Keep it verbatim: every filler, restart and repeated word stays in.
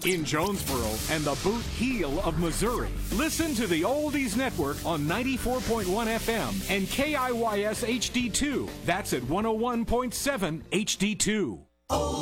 in Jonesboro and the Boot Heel of Missouri. Listen to the Oldies Network on ninety-four point one F M and K I Y S H D two. That's at one oh one point seven H D two.